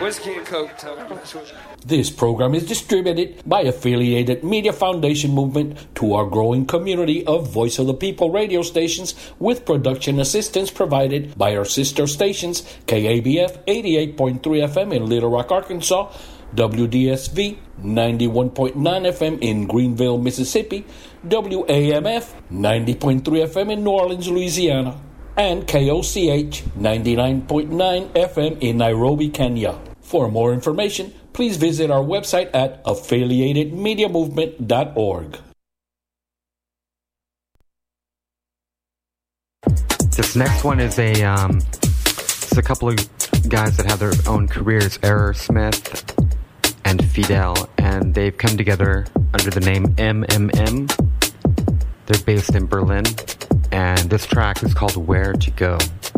Whiskey and Coke. This program is distributed by Affiliated Media Foundation Movement to our growing community of Voice of the People radio stations, with production assistance provided by our sister stations, KABF 88.3 FM in Little Rock, Arkansas, WDSV 91.9 FM in Greenville, Mississippi, WAMF 90.3 FM in New Orleans, Louisiana, and KOCH 99.9 FM in Nairobi, Kenya. For more information, please visit our website at affiliatedmediamovement.org. This next one is it's a couple of guys that have their own careers, Error Smith and Fidel, and they've come together under the name MMM. They're based in Berlin, and this track is called Where to Go.